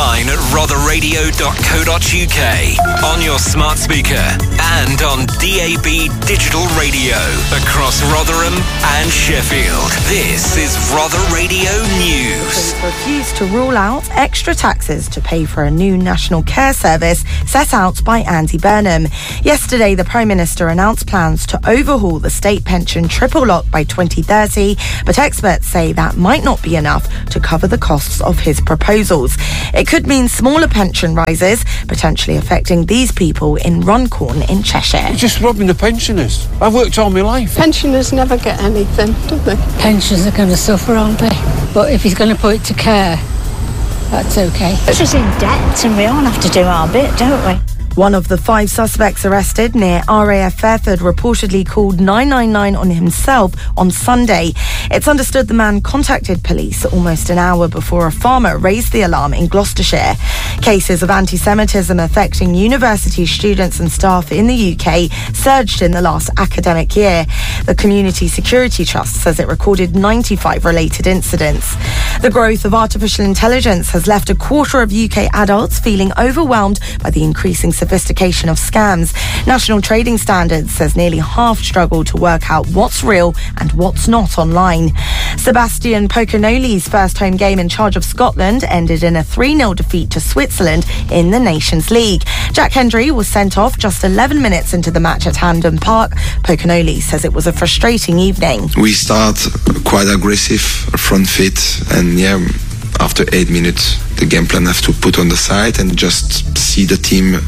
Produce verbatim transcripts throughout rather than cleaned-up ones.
online at rother radio dot co dot uk, on your smart speaker, and on D A B digital radio across Rotherham and Sheffield. This is Rother Radio News. Refused to rule out extra taxes to pay for a new national care service set out by Andy Burnham. Yesterday, the Prime Minister announced plans to overhaul the state pension triple lock by twenty thirty, but experts say that might not be enough to cover the costs of his proposals. It could mean smaller pension rises, potentially affecting these people in Runcorn in Cheshire. You're just robbing the pensioners. I've worked all my life. Pensioners never get anything, do they? Pensioners are going to suffer, aren't they? But if he's going to put it to care, that's okay. It's just in debt, and we all have to do our bit, don't we? One of the five suspects arrested near R A F Fairford reportedly called nine nine nine on himself on Sunday. It's understood the man contacted police almost an hour before a farmer raised the alarm in Gloucestershire. Cases of anti-Semitism affecting university students and staff in the U K surged in the last academic year. The Community Security Trust says it recorded ninety-five related incidents. The growth of artificial intelligence has left a quarter of U K adults feeling overwhelmed by the increasing sophistication of scams. National Trading Standards says nearly half struggle to work out what's real and what's not online. Sebastian Pocanoli's first home game in charge of Scotland ended in a three nil defeat to Switzerland in the Nations League. Jack Hendry was sent off just eleven minutes into the match at Hampden Park. Pocanoli says it was a frustrating evening. We start quite aggressive, front foot, and yeah, after eight minutes, the game plan have to put on the side and just see the team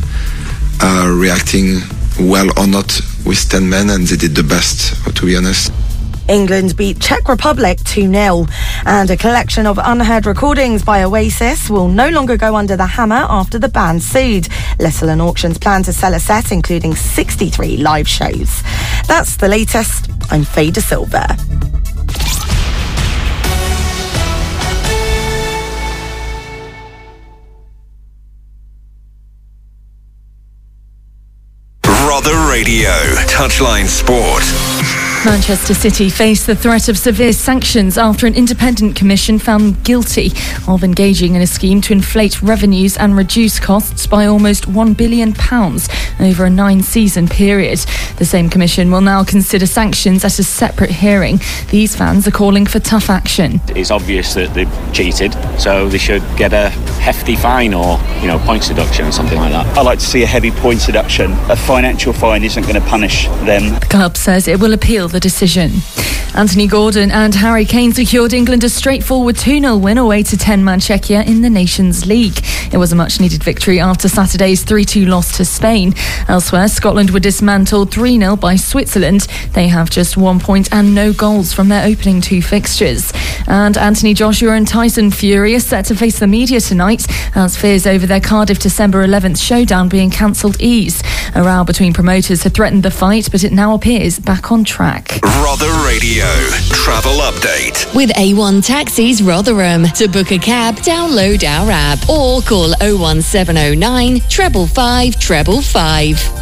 uh, reacting well or not with ten men, and they did the best, to be honest. England beat Czech Republic two nil, and a collection of unheard recordings by Oasis will no longer go under the hammer after the band sued. Little and Auctions plan to sell a set including sixty-three live shows. That's the latest. I'm Faye De Silva. Rother Radio, Touchline Sport. Manchester City face the threat of severe sanctions after an independent commission found them guilty of engaging in a scheme to inflate revenues and reduce costs by almost one billion pounds over a nine-season period. The same commission will now consider sanctions at a separate hearing. These fans are calling for tough action. It's obvious that they've cheated, so they should get a hefty fine or, you know, points deduction or something like that. I'd like to see a heavy points deduction. A financial fine isn't going to punish them. The club says it will appeal the decision. Anthony Gordon and Harry Kane secured England a straightforward two nil win away to ten-man Czechia in the Nations League. It was a much-needed victory after Saturday's three two loss to Spain. Elsewhere, Scotland were dismantled three nil by Switzerland. They have just one point and no goals from their opening two fixtures. And Anthony Joshua and Tyson Fury are set to face the media tonight as fears over their Cardiff December eleventh showdown being cancelled ease. A row between promoters had threatened the fight, but it now appears back on track. Rother Radio Travel Update. With A one Taxis Rotherham. To book a cab, download our app or call oh one seven oh nine, five five five five.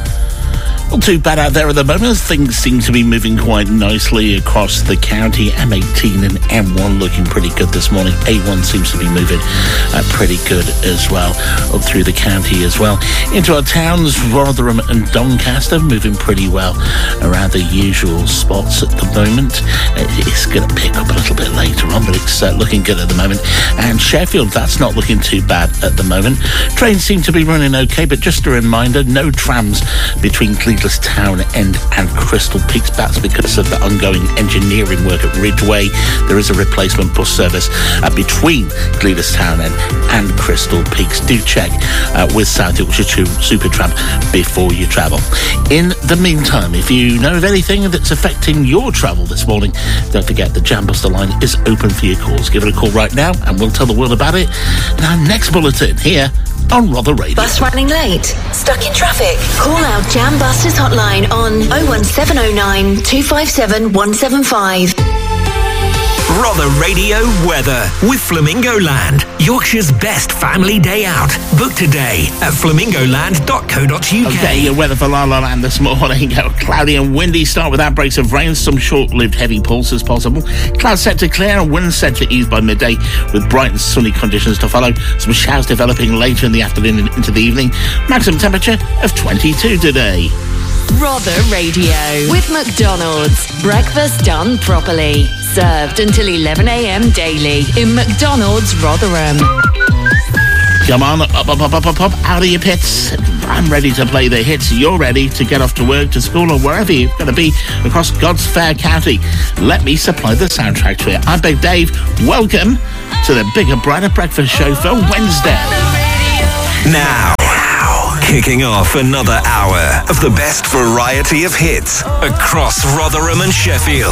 Not too bad out there at the moment. Things seem to be moving quite nicely across the county. M eighteen and M one looking pretty good this morning. A one seems to be moving uh, pretty good as well, up through the county as well. Into our towns, Rotherham and Doncaster moving pretty well around the usual spots at the moment. It's going to pick up a little bit later on, but it's uh, looking good at the moment. And Sheffield, that's not looking too bad at the moment. Trains seem to be running okay, but just a reminder, no trams between Cleveland Town End and Crystal Peaks. That's because of the ongoing engineering work at Ridgeway. There is a replacement bus service uh, between Cleveland Town End and Crystal Peaks. Do check uh, with South Yorkshire Supertram before you travel. In the meantime, if you know of anything that's affecting your travel this morning, don't forget the Jambuster line is open for your calls. Give it a call right now and we'll tell the world about it in our next bulletin here on Rother Radio. Bus running late? Stuck in traffic? Call our Jam Busters hotline on oh one seven oh nine, two five seven, one seven five. Rother Radio weather with Flamingo Land, Yorkshire's best family day out. Book today at flamingo land dot co dot uk. Okay, your weather for La La Land this morning. Cloudy and windy start with outbreaks of rain, some short-lived heavy pulses possible. Clouds set to clear and winds set to ease by midday with bright and sunny conditions to follow. Some showers developing later in the afternoon and into the evening. Maximum temperature of twenty-two today. Rother Radio with McDonald's. Breakfast done properly. Served until eleven a.m. daily in McDonald's Rotherham. Come on, up, up, up, up, up, up, out of your pits. I'm ready to play the hits. You're ready to get off to work, to school, or wherever you're going to be across God's fair county. Let me supply the soundtrack to it. I'm Big Dave. Welcome to the Bigger Brighter Breakfast Show for Wednesday. Now, now, kicking off another hour of the best variety of hits across Rotherham and Sheffield.